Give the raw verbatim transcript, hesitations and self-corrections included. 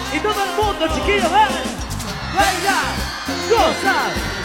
Y todo el mundo, chiquillos, ven. Venga, goza.